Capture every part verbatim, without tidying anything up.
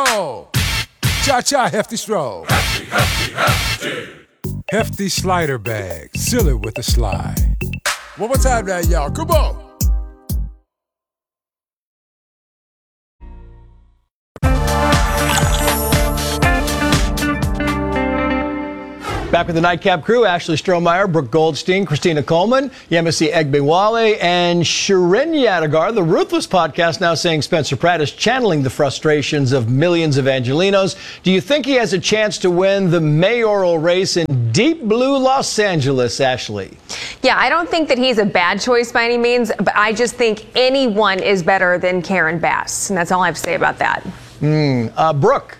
Oh, cha-cha hefty stroll. Hefty, hefty, hefty. Hefty slider bag, seal it with a slide. One more time now, y'all, come on. Back with the Nightcap crew, Ashley Strohmeyer, Brooke Goldstein, Christina Coleman, Yemisi Egbewale, and Shirin Yadigar. The Ruthless podcast now saying Spencer Pratt is channeling the frustrations of millions of Angelenos. Do you think he has a chance to win the mayoral race in deep blue Los Angeles, Ashley? Yeah, I don't think that he's a bad choice by any means, but I just think anyone is better than Karen Bass. And that's all I have to say about that. Mm, uh, Brooke.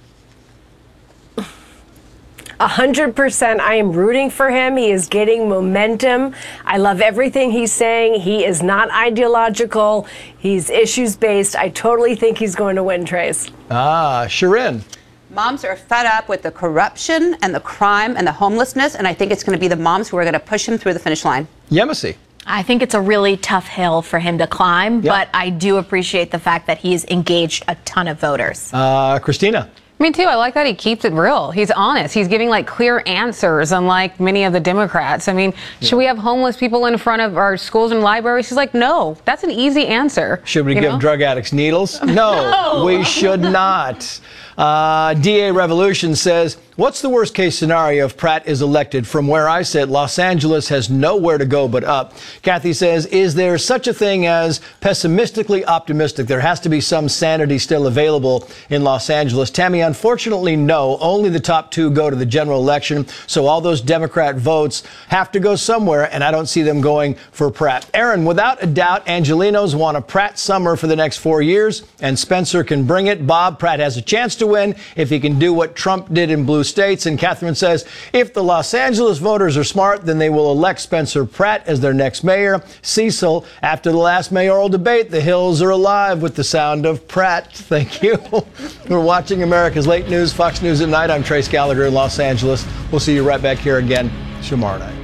A hundred percent. I am rooting for him. He is getting momentum. I love everything he's saying. He is not ideological. He's issues based. I totally think he's going to win, Trace. Ah, Shirin. Moms are fed up with the corruption and the crime and the homelessness, and I think it's going to be the moms who are going to push him through the finish line. Yemisi. I think it's a really tough hill for him to climb, yep. but I do appreciate the fact that he's engaged a ton of voters. Uh, Christina. Me too. I like that he keeps it real. He's honest. He's giving like clear answers, unlike many of the Democrats. I mean, yeah. should we have homeless people in front of our schools and libraries? He's like, no, that's an easy answer. Should we you give know? drug addicts needles? No, no. We should not. Uh, D A Revolution says, what's the worst case scenario if Pratt is elected? From where I sit, Los Angeles has nowhere to go but up. Kathy says, is there such a thing as pessimistically optimistic? There has to be some sanity still available in Los Angeles. Tammy, unfortunately, no. Only the top two go to the general election. So all those Democrat votes have to go somewhere, and I don't see them going for Pratt. Aaron, without a doubt, Angelenos want a Pratt summer for the next four years, and Spencer can bring it. Bob, Pratt has a chance to win if he can do what Trump did in blue states. And Catherine says, if the Los Angeles voters are smart, then they will elect Spencer Pratt as their next mayor. Cecil, after the last mayoral debate, the hills are alive with the sound of Pratt. Thank you. We're watching America's Late News, Fox News at Night. I'm Trace Gallagher in Los Angeles. We'll see you right back here again tomorrow night.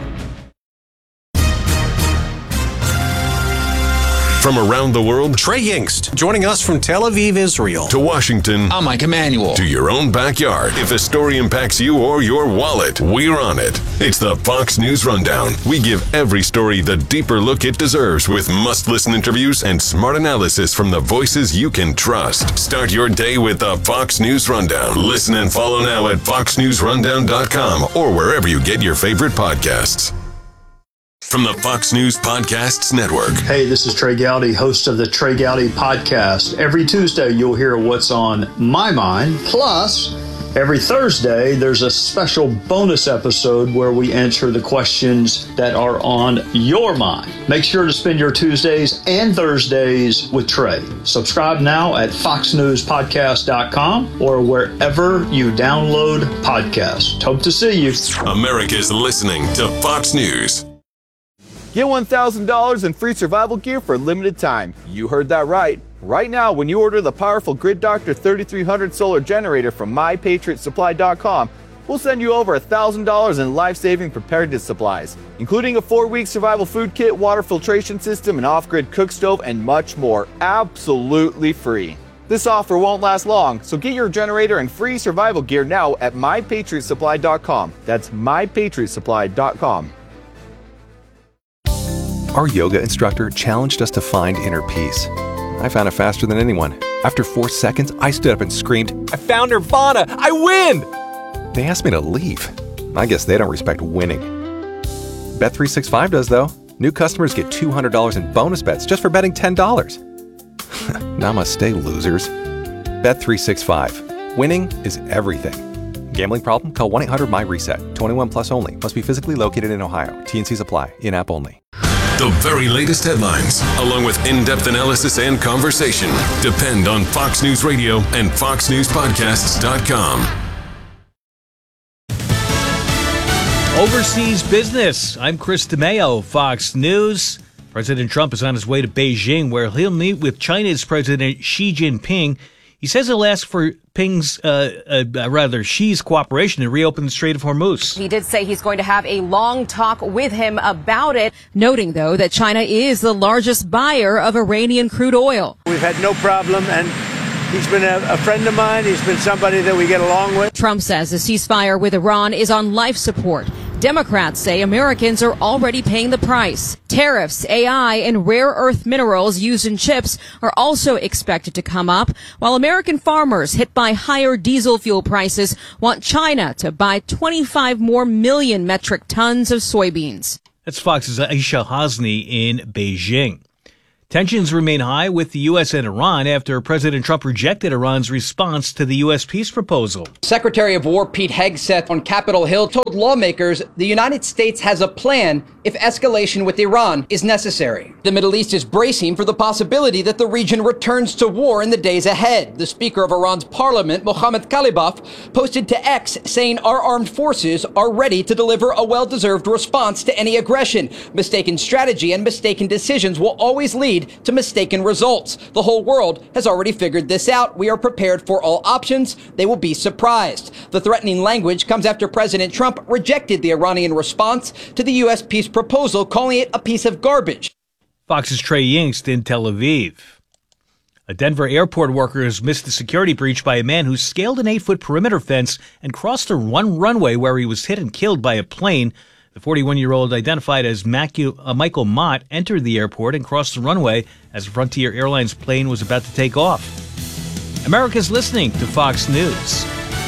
From around the world, Trey Yingst, joining us from Tel Aviv, Israel. To Washington. I'm Mike Emanuel. To your own backyard. If a story impacts you or your wallet, we're on it. It's the Fox News Rundown. We give every story the deeper look it deserves with must-listen interviews and smart analysis from the voices you can trust. Start your day with the Fox News Rundown. Listen and follow now at fox news rundown dot com or wherever you get your favorite podcasts. From the Fox News Podcasts Network. Hey, this is Trey Gowdy, host of the Trey Gowdy Podcast. Every Tuesday, you'll hear what's on my mind. Plus, every Thursday, there's a special bonus episode where we answer the questions that are on your mind. Make sure to spend your Tuesdays and Thursdays with Trey. Subscribe now at fox news podcast dot com or wherever you download podcasts. Hope to see you. America's listening to Fox News. Get one thousand dollars in free survival gear for a limited time. You heard that right. Right now, when you order the powerful Grid Doctor thirty-three hundred solar generator from my patriot supply dot com, we'll send you over one thousand dollars in life-saving preparedness supplies, including a four-week survival food kit, water filtration system, an off-grid cook stove, and much more, absolutely free. This offer won't last long, so get your generator and free survival gear now at my patriot supply dot com. That's my patriot supply dot com. Our yoga instructor challenged us to find inner peace. I found it faster than anyone. After four seconds, I stood up and screamed, I found Nirvana! I win! They asked me to leave. I guess they don't respect winning. Bet three sixty-five does, though. New customers get two hundred dollars in bonus bets just for betting ten dollars. Namaste, losers. Bet three sixty-five. Winning is everything. Gambling problem? Call one eight hundred my reset. twenty-one plus only. Must be physically located in Ohio. T and Cs apply. In-app only. The very latest headlines, along with in-depth analysis and conversation, depend on Fox News Radio and fox news podcasts dot com. Overseas business. I'm Chris DeMeo, Fox News. President Trump is on his way to Beijing, where he'll meet with China's President Xi Jinping. He says he'll ask for Ping's, uh, uh, rather Xi's cooperation to reopen the Strait of Hormuz. He did say he's going to have a long talk with him about it, noting, though, that China is the largest buyer of Iranian crude oil. We've had no problem, and He's been a, a friend of mine. He's been somebody that we get along with. Trump says the ceasefire with Iran is on life support. Democrats say Americans are already paying the price. Tariffs, A I, and rare earth minerals used in chips are also expected to come up, while American farmers hit by higher diesel fuel prices want China to buy twenty-five more million metric tons of soybeans. That's Fox's Aisha Hasni in Beijing. Tensions remain high with the U S and Iran after President Trump rejected Iran's response to the U S peace proposal. Secretary of War Pete Hegseth on Capitol Hill told lawmakers the United States has a plan if escalation with Iran is necessary. The Middle East is bracing for the possibility that the region returns to war in the days ahead. The Speaker of Iran's parliament, Mohammad Khalibaf, posted to X saying our armed forces are ready to deliver a well-deserved response to any aggression. Mistaken strategy and mistaken decisions will always lead to mistaken results. The whole world has already figured this out. We are prepared for all options. They will be surprised. The threatening language comes after President Trump rejected the Iranian response to the U S peace proposal, calling it a piece of garbage. Fox's Trey Yingst in Tel Aviv. A Denver airport worker has missed a security breach by a man who scaled an eight-foot perimeter fence and crossed a one runway where he was hit and killed by a plane. The forty-one-year-old, identified as Michael Mott, entered the airport and crossed the runway as a Frontier Airlines plane was about to take off. America's listening to Fox News.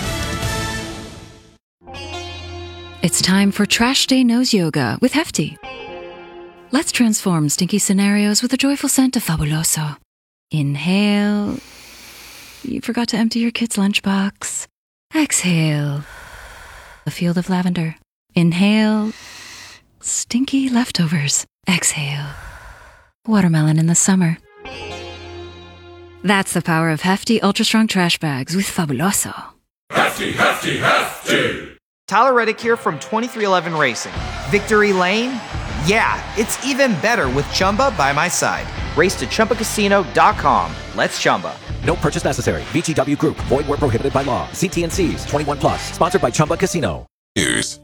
It's time for Trash Day Nose Yoga with Hefty. Let's transform stinky scenarios with a joyful scent of Fabuloso. Inhale. You forgot to empty your kid's lunchbox. Exhale. A field of lavender. Inhale. Stinky leftovers. Exhale. Watermelon in the summer. That's the power of Hefty Ultra Strong Trash Bags with Fabuloso. Hefty, hefty, hefty. Tyler Reddick here from twenty-three eleven Racing. Victory Lane? Yeah, it's even better with Chumba by my side. Race to Chumba Casino dot com. Let's Chumba. No purchase necessary. V G W Group. Void where prohibited by law. See T and C's. twenty-one plus. Sponsored by Chumba Casino. News.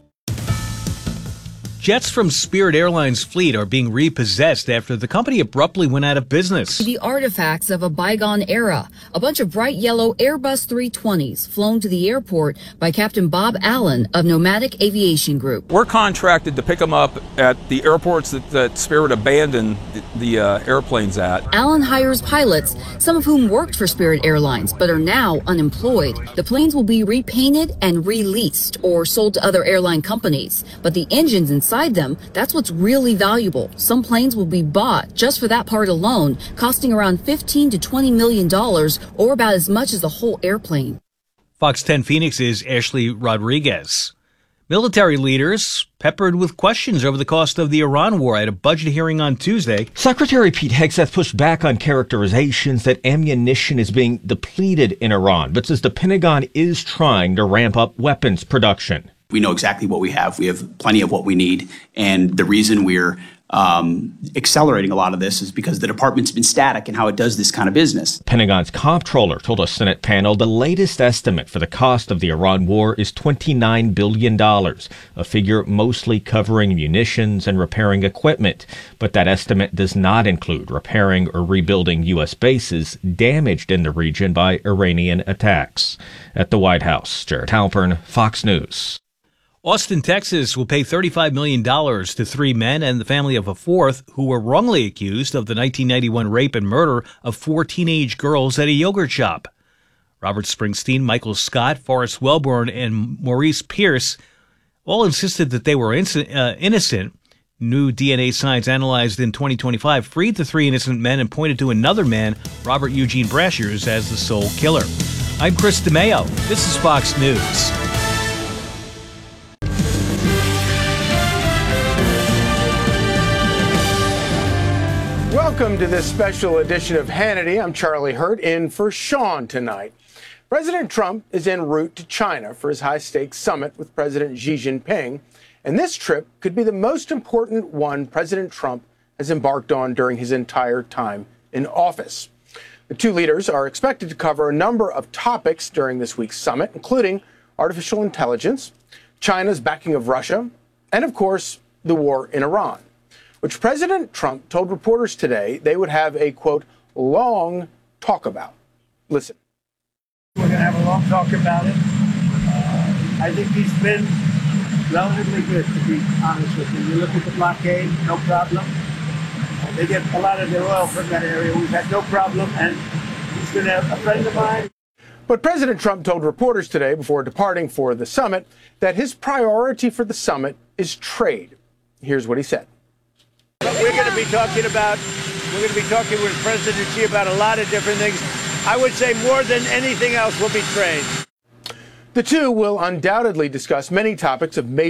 Jets from Spirit Airlines fleet are being repossessed after the company abruptly went out of business. The artifacts of a bygone era. A bunch of bright yellow Airbus three twenties flown to the airport by Captain Bob Allen of Nomadic Aviation Group. We're contracted to pick them up at the airports that, that Spirit abandoned the, the uh, airplanes at. Allen hires pilots, some of whom worked for Spirit Airlines but are now unemployed. The planes will be repainted and released or sold to other airline companies. But the engines inside them, that's what's really valuable. Some planes will be bought just for that part alone, costing around fifteen to twenty million dollars, or about as much as the whole airplane. Fox ten Phoenix's Ashley Rodriguez. Military leaders peppered with questions over the cost of the Iran war at a budget hearing on Tuesday. Secretary Pete Hegseth pushed back on characterizations that ammunition is being depleted in Iran, but says the Pentagon is trying to ramp up weapons production. We know exactly what we have. We have plenty of what we need. And the reason we're um, accelerating a lot of this is because the department's been static in how it does this kind of business. Pentagon's comptroller told a Senate panel the latest estimate for the cost of the Iran war is twenty-nine billion dollars, a figure mostly covering munitions and repairing equipment. But that estimate does not include repairing or rebuilding U S bases damaged in the region by Iranian attacks. At the White House, Jared Halpern, Fox News. Austin, Texas will pay thirty-five million dollars to three men and the family of a fourth who were wrongly accused of the nineteen ninety-one rape and murder of four teenage girls at a yogurt shop. Robert Springsteen, Michael Scott, Forrest Wellborn, and Maurice Pierce all insisted that they were inc- uh, innocent. New D N A science analyzed in twenty twenty-five freed the three innocent men and pointed to another man, Robert Eugene Brashers, as the sole killer. I'm Chris DeMeo. This is Fox News. Welcome to this special edition of Hannity. I'm Charlie Hurt, in for Sean tonight. President Trump is en route to China for his high-stakes summit with President Xi Jinping, and this trip could be the most important one President Trump has embarked on during his entire time in office. The two leaders are expected to cover a number of topics during this week's summit, including artificial intelligence, China's backing of Russia, and, of course, the war in Iran, which President Trump told reporters today they would have a, quote, long talk about. Listen. won't talk about it. Uh, I think he's been relatively good, to be honest with you. You look at the blockade, no problem. They get a lot of their oil from that area. We've had no problem, and he's been a, a friend of mine. But President Trump told reporters today, before departing for the summit, that his priority for the summit is trade. Here's what he said. We're going to be talking about, we're going to be talking with President Xi about a lot of different things. I would say more than anything else will be trade. The two will undoubtedly discuss many topics of major